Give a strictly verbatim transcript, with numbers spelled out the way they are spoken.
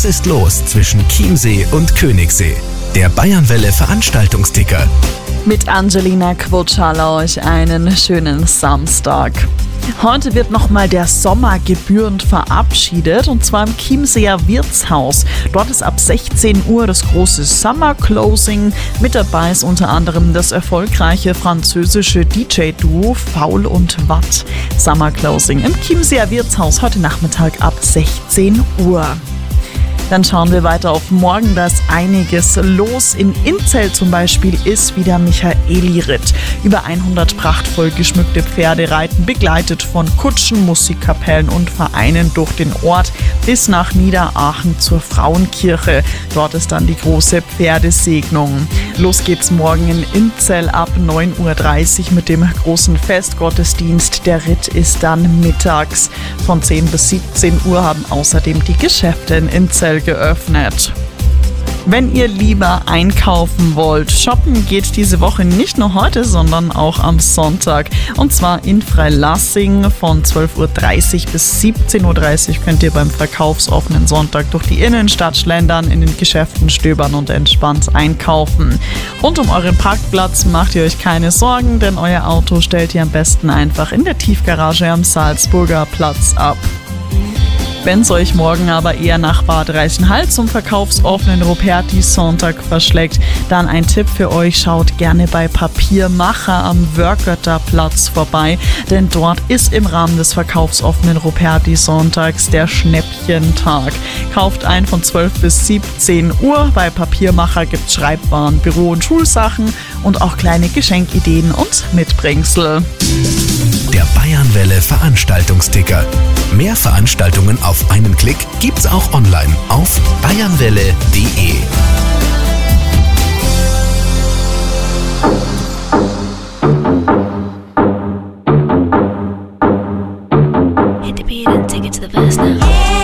Was ist los zwischen Chiemsee und Königssee? Der Bayernwelle Veranstaltungsticker. Mit Angelina Quotschala euch einen schönen Samstag. Heute wird nochmal der Sommer gebührend verabschiedet, und zwar im Chiemseer Wirtshaus. Dort ist ab sechzehn Uhr das große Summer Closing. Mit dabei ist unter anderem das erfolgreiche französische D J-Duo Faul und Watt. Summer Closing im Chiemseer Wirtshaus heute Nachmittag ab sechzehn Uhr. Dann schauen wir weiter auf morgen, da ist einiges los. In Inzell zum Beispiel ist wieder Michaeli-Ritt. Über hundert prachtvoll geschmückte Pferde reiten, begleitet von Kutschen, Musikkapellen und Vereinen durch den Ort bis nach Niederaachen zur Frauenkirche. Dort ist dann die große Pferdesegnung. Los geht's morgen in Inzell ab neun Uhr dreißig mit dem großen Festgottesdienst. Der Ritt ist dann mittags. Von zehn bis siebzehn Uhr haben außerdem die Geschäfte in Inzell geöffnet. Wenn ihr lieber einkaufen wollt, shoppen geht diese Woche nicht nur heute, sondern auch am Sonntag. Und zwar in Freilassing von zwölf Uhr dreißig bis siebzehn Uhr dreißig könnt ihr beim verkaufsoffenen Sonntag durch die Innenstadt schlendern, in den Geschäften stöbern und entspannt einkaufen. Rund um euren Parkplatz macht ihr euch keine Sorgen, denn euer Auto stellt ihr am besten einfach in der Tiefgarage am Salzburger Platz ab. Wenn es euch morgen aber eher nach Bad Reichenhall zum verkaufsoffenen Ruperti-Sonntag verschlägt, dann ein Tipp für euch: schaut gerne bei Papiermacher am Wörgötter Platz vorbei, denn dort ist im Rahmen des verkaufsoffenen Ruperti-Sonntags der Schnäppchentag. Kauft ein von zwölf bis siebzehn Uhr. Bei Papiermacher gibt es Schreibwaren, Büro- und Schulsachen und auch kleine Geschenkideen und Mitbringsel. Der Bayernwelle Veranstaltungsticker. Mehr Veranstaltungen auf einen Klick gibt's auch online auf bayernwelle punkt de. Hit the beat and take it to the verse now.